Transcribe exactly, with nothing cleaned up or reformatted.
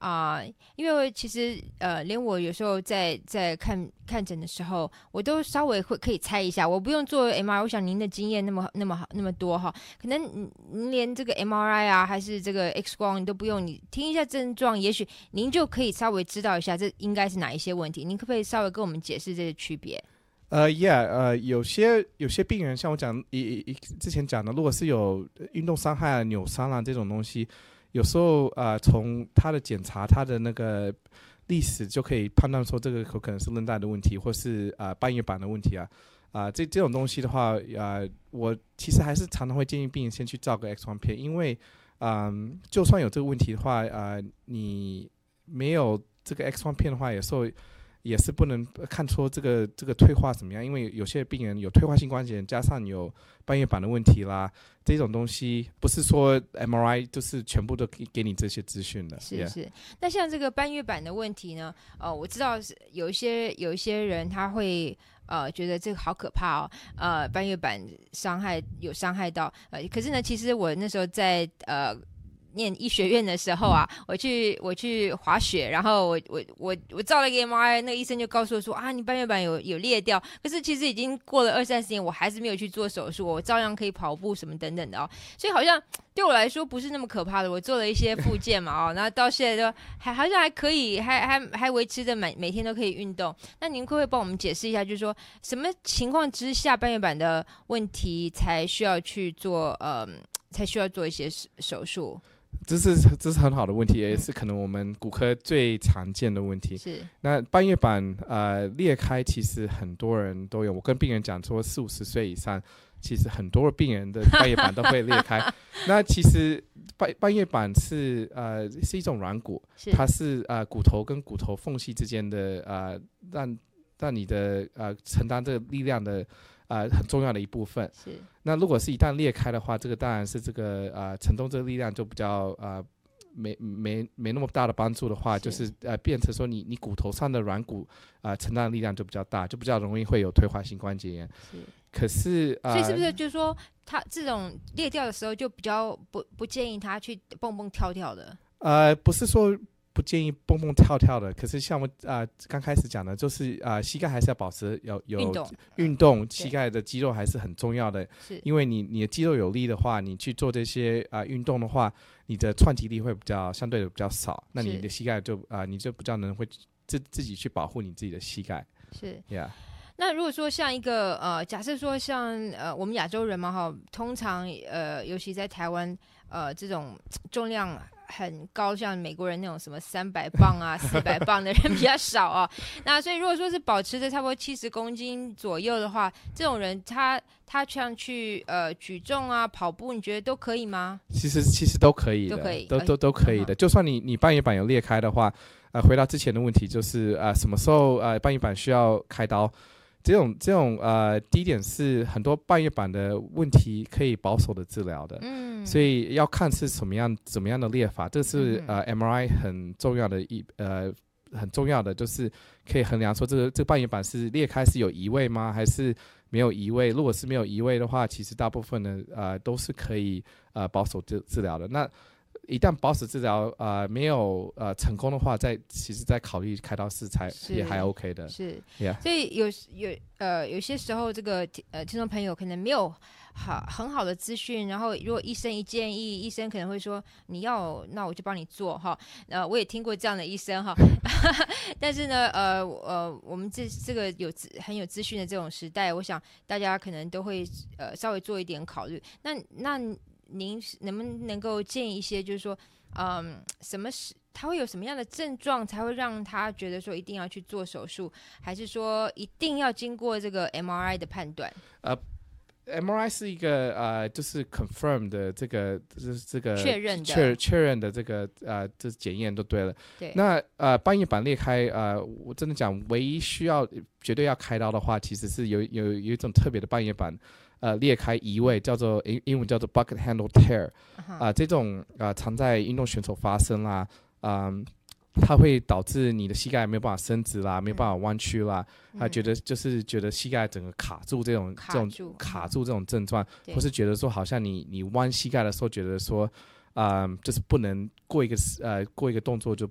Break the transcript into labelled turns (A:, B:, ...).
A: 啊、呃，因为其实呃，连我有时候在在看看诊的时候，我都稍微会可以猜一下，我不用做 M R I。我想您的经验那么那么好那么多哈，可能您连这个 M R I 啊，还是这个 X 光你都不用，你听一下症状，也许您就可以稍微知道一下这应该是哪一些问题。您可不可以稍微跟我们解释这些区别？
B: 呃、uh, ，Yeah， 呃，有些有些病人像我讲，一一之前讲的，如果是有运动伤害啊、扭伤啊这种东西。有时候呃，从他的检查，他的那个历史就可以判断说这个有可能是韧带的问题，或是啊、呃、半月板的问题啊啊、呃、这这种东西的话，呃，我其实还是常常会建议病人先去照个 X 光片，因为嗯、呃，就算有这个问题的话，呃，你没有这个 X 光片的话，有时候也是不能看出这个这个退化怎么样，因为有些病人有退化性关节炎，加上有半月板的问题啦，这种东西不是说 M R I 就是全部都给你这些资讯的。
A: 是是，那像这个半月板的问题呢，呃，我知道有一些有一些人他会呃觉得这个好可怕哦，呃，半月板伤害有伤害到，呃，可是呢，其实我那时候在呃。念医学院的时候啊，我去我去滑雪，然后我我我我照了一个 M R I， 那个医生就告诉我说啊，你半月板有有裂掉，可是其实已经过了二三十年，我还是没有去做手术，我照样可以跑步什么等等的哦，所以好像对我来说不是那么可怕的。我做了一些复健嘛，哦，然后到现在都还好像还可以，还还还维持着每每天都可以运动。那您可不可以帮我们解释一下，就是说什么情况之下半月板的问题才需要去做呃，才需要做一些手术？
B: 这是这是很好的问题，也是可能我们骨科最常见的问题。
A: 是，
B: 那半月板呃裂开，其实很多人都有。我跟病人讲说，四五十岁以上，其实很多病人的半月板都会裂开。那其实半半月板是呃是一种软骨，它是呃骨头跟骨头缝隙之间的呃让让你的呃承担这个力量的。呃，很重要的一部分。
A: 是。
B: 那如果是一旦裂开的话，这个当然是这个呃承重这个力量就比较呃没没没那么大的帮助的话，是就是呃变成说你你骨头上的软骨啊、呃、承担的力量就比较大，就比较容易会有退化性关节炎。
A: 是。
B: 可是呃，
A: 所以是不是就是说，它这种裂掉的时候就比较不不建议他去蹦蹦跳跳的？
B: 呃，不是说。不建议蹦蹦跳跳的，可是像我啊刚、呃、开始讲的，就是啊、呃、膝盖还是要保持有有
A: 运动，
B: 运动，膝盖的肌肉还是很重要的。
A: 是，
B: 因为你你的肌肉有力的话，你去做这些啊、呃、运动的话，你的撞击力会比较相对的比较少，那你的膝盖就啊、呃、你就比较能会自自己去保护你自己的膝盖。
A: 是
B: ，Yeah。
A: 那如果说像一个呃，假设说像呃我们亚洲人嘛哈，通常呃尤其在台湾呃这种重量很高，像美国人那种什么三百磅啊、四百磅的人比较少啊。那所以如果说是保持着差不多七十公斤左右的话，这种人他他像去呃举重啊、跑步，你觉得都可以吗？
B: 其实其实都可以的，
A: 都可以，
B: 都都都可以的。就算你你半月板有裂开的话，呃，回到之前的问题就是呃什么时候呃半月板需要开刀？这种这种呃，第一点是很多半月板的问题可以保守的治疗的，嗯，所以要看是什么样怎么样的裂法，这是、嗯、呃 M R I 很重要的一呃很重要的，就是可以衡量说这个这个半月板是裂开是有移位吗，还是没有移位？如果是没有移位的话，其实大部分的呃都是可以呃保守治治疗的。那一旦保守治疗呃没有呃成功的话，再其实再考虑开刀式才也还 OK 的。
A: 是，
B: yeah.
A: 所以有有呃有些时候这个呃听众朋友可能没有好很好的资讯，然后如果医生一建议，医生可能会说你要那我就帮你做哈。呃我也听过这样的医生哈，但是呢呃呃我们这这个有很有资讯的这种时代，我想大家可能都会呃稍微做一点考虑。那那。您能不能够建议一些，就是说，嗯，什么是他会有什么样的症状才会让他觉得说一定要去做手术，还是说一定要经过这个 M R I 的判断？
B: 呃 ，M R I 是一个呃，就是 confirm 的这个，就是这个
A: 确认的
B: 确确认的这个呃，这检验都对了。
A: 对。
B: 那呃，半月板裂开，呃，我真的讲，唯一需要绝对要开刀的话，其实是有有有一种特别的半月板。呃，裂开移位叫做英英文叫做 bucket handle tear， 啊、呃，这种啊、呃、常在运动选手发生啦，嗯、呃，它会导致你的膝盖没有办法伸直啦，没有办法弯曲啦，啊、呃，觉得就是觉得膝盖整个卡住这种这种卡住这种症状，或是觉得说好像你你弯膝盖的时候觉得说。啊、呃，就是不能过一个呃过一个动作就